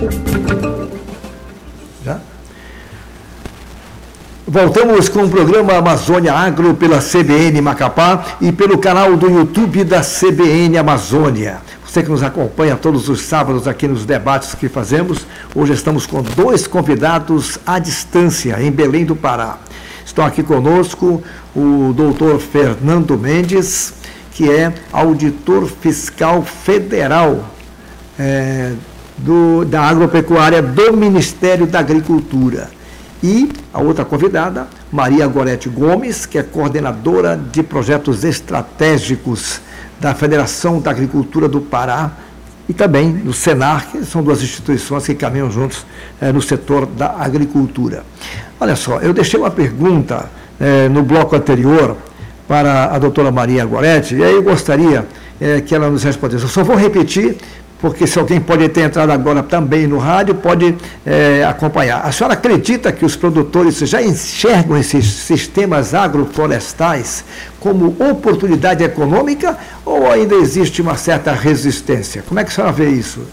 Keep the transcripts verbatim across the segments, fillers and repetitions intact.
Já? Voltamos com o programa Amazônia Agro pela C B N Macapá e pelo canal do YouTube da C B N Amazônia. Você que nos acompanha todos os sábados aqui nos debates que fazemos, hoje estamos com dois convidados à distância, em Belém do Pará. Estão aqui conosco o doutor Fernando Mendes, que é auditor fiscal federal é, do, da agropecuária do Ministério da Agricultura. E a outra convidada, Maria Gorete Gomes, que é coordenadora de projetos estratégicos da Federação da Agricultura do Pará e também do Senar, que são duas instituições que caminham juntos é, no setor da agricultura. Olha só, eu deixei uma pergunta é, no bloco anterior para a doutora Maria Gorete, e aí eu gostaria é, que ela nos respondesse. Eu só vou repetir, porque se alguém pode ter entrado agora também no rádio, pode é, acompanhar. A senhora acredita que os produtores já enxergam esses sistemas agroflorestais como oportunidade econômica ou ainda existe uma certa resistência? Como é que a senhora vê isso?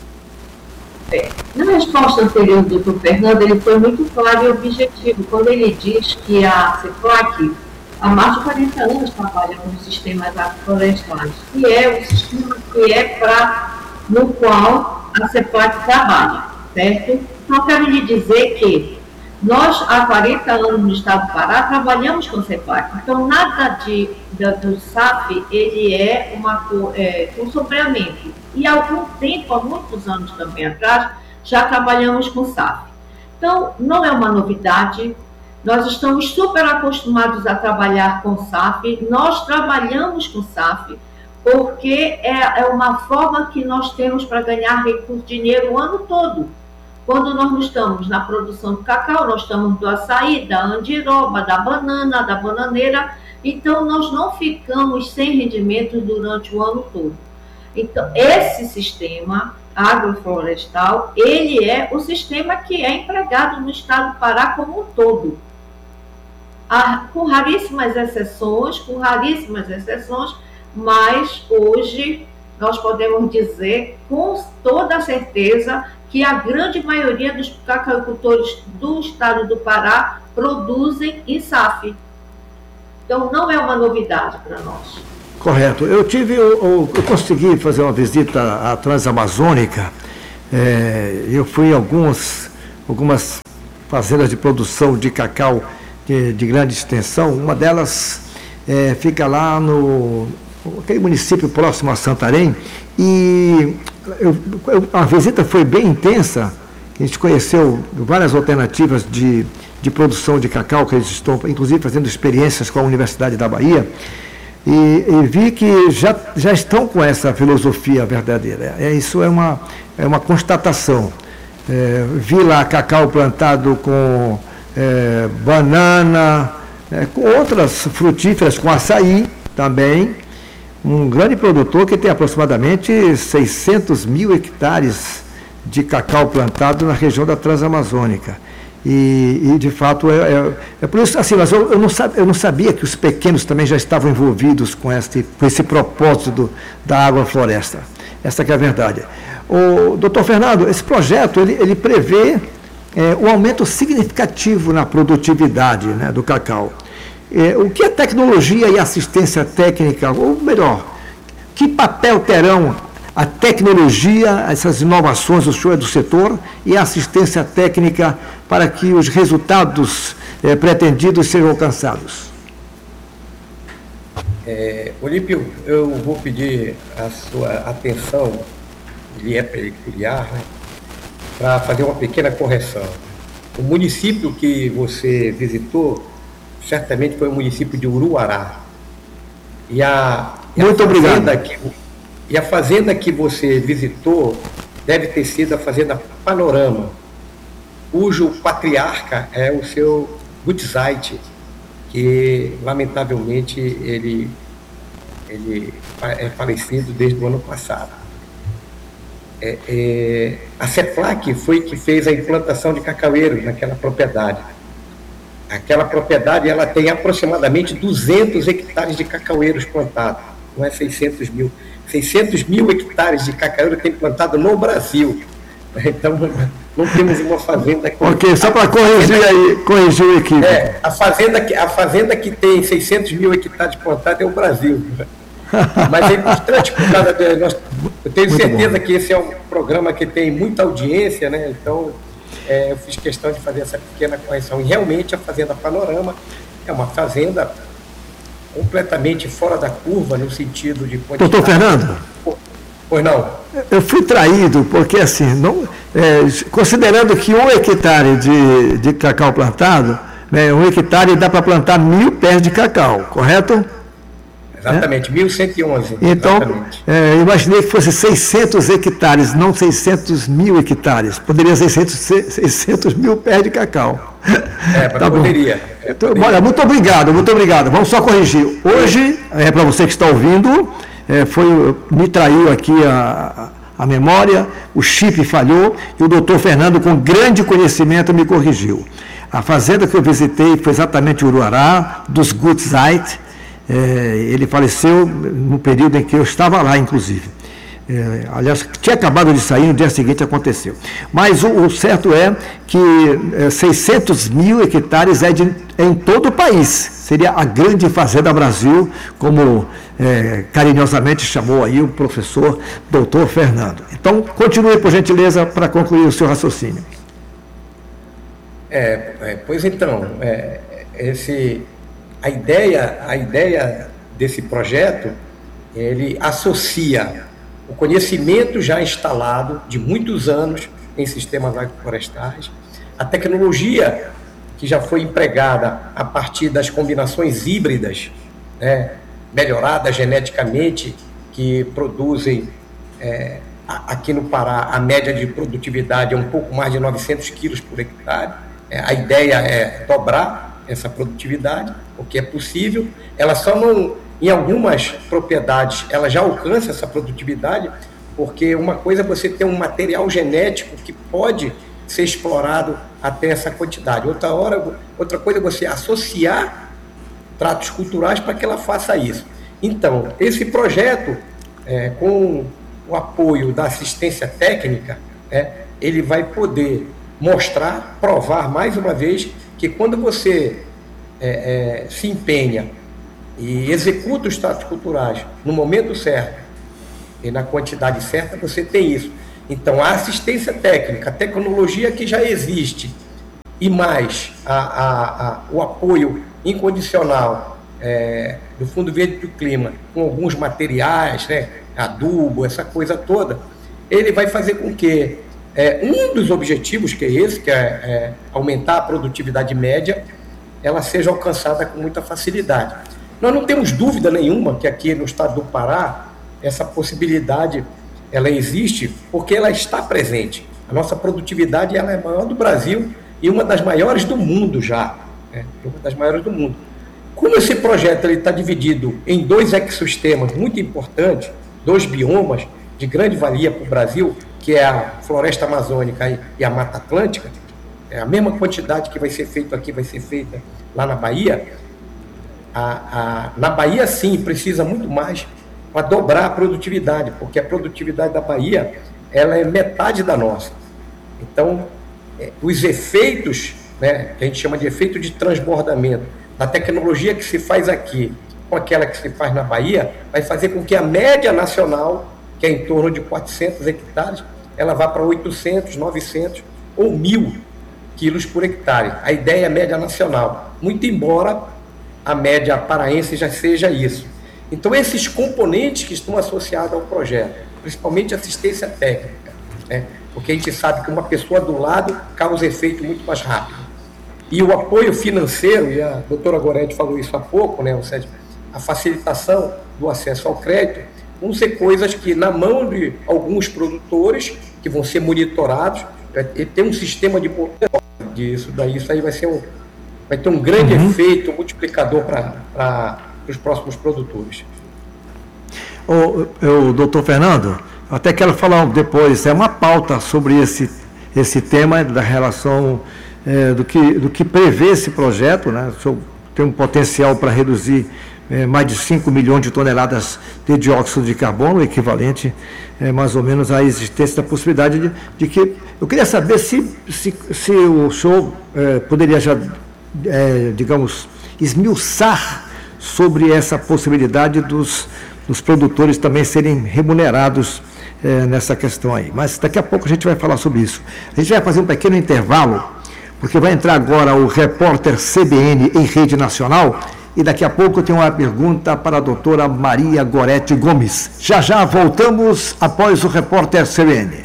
É, na resposta anterior do doutor Fernando, ele foi muito claro e objetivo, quando ele diz que a CEPLAC, há mais de quarenta anos, trabalha com sistemas agroflorestais, que é o sistema que é para... no qual a CEPLAC trabalha, certo? Então, quero lhe dizer que nós, há quarenta anos no estado do Pará, trabalhamos com CEPLAC. Então, nada de, de, do S A F, ele é, uma, é um sobreamento. E há algum tempo, há muitos anos também atrás, já trabalhamos com S A F. Então, não é uma novidade. Nós estamos super acostumados a trabalhar com S A F. Nós trabalhamos com S A F, porque é, é uma forma que nós temos para ganhar recurso, dinheiro o ano todo. Quando nós não estamos na produção do cacau, nós estamos do açaí, da andiroba, da banana, da bananeira, então nós não ficamos sem rendimentos durante o ano todo. Então, esse sistema agroflorestal, ele é o sistema que é empregado no estado do Pará como um todo. Há, com raríssimas exceções, com raríssimas exceções, mas hoje nós podemos dizer com toda certeza que a grande maioria dos cacauicultores do estado do Pará produzem em S A F. Então não é uma novidade para nós. Correto. Eu tive, eu, eu consegui fazer uma visita à Transamazônica. É, eu fui em alguns, algumas fazendas de produção de cacau de, de grande extensão. Uma delas é, fica lá no aquele município próximo a Santarém, e eu, eu, a visita foi bem intensa. A gente conheceu várias alternativas de, de produção de cacau, que eles estão, inclusive, fazendo experiências com a Universidade da Bahia, e, e vi que já, já estão com essa filosofia verdadeira. É, isso é uma, é uma constatação. É, vi lá cacau plantado com é, banana, é, com outras frutíferas, com açaí também. Um grande produtor que tem aproximadamente seiscentos mil hectares de cacau plantado na região da Transamazônica. E, e de fato, é, é, é por isso, assim, mas eu, eu, não sabia, eu não sabia que os pequenos também já estavam envolvidos com esse, com esse propósito do, da agrofloresta. Essa que é a verdade. O doutor Fernando, esse projeto, ele, ele prevê é, um aumento significativo na produtividade, né, do cacau. É, o que a tecnologia e a assistência técnica, ou melhor, que papel terão a tecnologia, essas inovações do senhor do setor e a assistência técnica para que os resultados é, pretendidos sejam alcançados? É, Olímpio, eu vou pedir a sua atenção, ele é peculiar, né, para fazer uma pequena correção. O município que você visitou certamente foi o município de Uruará. E a, e Muito a obrigado. Que, e a fazenda que você visitou deve ter sido a fazenda Panorama, cujo patriarca é o seu Gutzeit, que lamentavelmente ele, ele é falecido desde o ano passado. É, é, a CEPLAC foi que fez a implantação de cacaueiros naquela propriedade. Aquela propriedade ela tem aproximadamente duzentos hectares de cacaueiros plantados, não é seiscentos mil. seiscentos mil hectares de cacaueiro tem plantado no Brasil. Então, não temos uma fazenda... Que... Ok, só para corrigir aí, corrigir o equipe. É, a fazenda, que, a fazenda que tem seiscentos mil hectares plantados é o Brasil. Mas é importante por causa de... Nós, eu tenho muito certeza bom. Que esse é um programa que tem muita audiência, né? Então, é, eu fiz questão de fazer essa pequena correção. E realmente a Fazenda Panorama é uma fazenda completamente fora da curva, no sentido de... Doutor Fernando? Pois não? Eu fui traído, porque assim, não, é, considerando que um hectare de, de cacau plantado, né, um hectare dá para plantar mil pés de cacau, correto? Exatamente, é? mil cento e onze. Então, é, eu imaginei que fosse seiscentos hectares, não seiscentos mil hectares. Poderia ser seiscentos mil pés de cacau. É, tá poderia. É, então, poderia. Olha, muito obrigado, muito obrigado. Vamos só corrigir. Hoje, é, para você que está ouvindo, é, foi, me traiu aqui a, a memória, o chip falhou e o doutor Fernando, com grande conhecimento, me corrigiu. A fazenda que eu visitei foi exatamente Uruará, dos Gutzeit. É, ele faleceu no período em que eu estava lá, inclusive. É, aliás, tinha acabado de sair, no dia seguinte aconteceu. Mas o, o certo é que é, seiscentos mil hectares é, de, é em todo o país. Seria a grande fazenda Brasil, como é, carinhosamente chamou aí o professor doutor Fernando. Então, continue, por gentileza, para concluir o seu raciocínio. É, é, pois então, é, esse... A ideia, a ideia desse projeto, ele associa o conhecimento já instalado de muitos anos em sistemas agroflorestais, a tecnologia que já foi empregada a partir das combinações híbridas, né, melhoradas geneticamente, que produzem, é, aqui no Pará, a média de produtividade é um pouco mais de novecentos quilos por hectare. É, a ideia é dobrar essa produtividade, o que é possível. Ela só não, em algumas propriedades, ela já alcança essa produtividade, porque uma coisa é você ter um material genético que pode ser explorado até essa quantidade. Outra, hora, outra coisa é você associar tratos culturais para que ela faça isso. Então, esse projeto, é, com o apoio da assistência técnica, é, ele vai poder mostrar, provar mais uma vez que quando você é, é, se empenha e executa os tratos culturais no momento certo e na quantidade certa, você tem isso. Então, a assistência técnica, a tecnologia que já existe e mais a, a, a, o apoio incondicional é, do Fundo Verde do Clima, com alguns materiais, né, adubo, essa coisa toda, ele vai fazer com que É, um dos objetivos, que é esse, que é, é aumentar a produtividade média, ela seja alcançada com muita facilidade. Nós não temos dúvida nenhuma que aqui no estado do Pará, essa possibilidade, ela existe porque ela está presente. A nossa produtividade, ela é a maior do Brasil e uma das maiores do mundo já. Né? Uma das maiores do mundo. Como esse projeto está dividido em dois ecossistemas muito importantes, dois biomas de grande valia para o Brasil, que é a floresta amazônica e a Mata Atlântica, é a mesma quantidade que vai ser feito aqui, vai ser feita lá na Bahia. A, a, na Bahia, sim, precisa muito mais para dobrar a produtividade, porque a produtividade da Bahia, ela é metade da nossa. Então, é, os efeitos, né, que a gente chama de efeito de transbordamento, da tecnologia que se faz aqui com aquela que se faz na Bahia, vai fazer com que a média nacional, que é em torno de quatrocentos hectares, ela vá para oitocentos, novecentos ou mil quilos por hectare. A ideia é média nacional, muito embora a média paraense já seja isso. Então, esses componentes que estão associados ao projeto, principalmente assistência técnica, né? Porque a gente sabe que uma pessoa do lado causa efeito muito mais rápido. E o apoio financeiro, e a doutora Gorete falou isso há pouco, né? Ou seja, a facilitação do acesso ao crédito, vão ser coisas que, na mão de alguns produtores, que vão ser monitorados, e ter um sistema de disso, daí isso aí vai ser um, vai ter um grande uhum. efeito multiplicador para os próximos produtores. O, o doutor Fernando, até quero falar depois, é uma pauta sobre esse, esse tema da relação é, do, que, do que prevê esse projeto, né? Tem um potencial para reduzir é, mais de cinco milhões de toneladas de dióxido de carbono, equivalente é, mais ou menos à existência da possibilidade de, de que... Eu queria saber se, se, se o senhor é, poderia já, é, digamos, esmiuçar sobre essa possibilidade dos, dos produtores também serem remunerados é, nessa questão aí. Mas daqui a pouco a gente vai falar sobre isso. A gente vai fazer um pequeno intervalo, porque vai entrar agora o repórter C B N em rede nacional, e daqui a pouco eu tenho uma pergunta para a doutora Maria Gorete Gomes. Já já voltamos após o repórter C B N.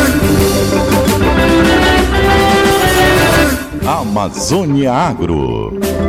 Amazônia Agro.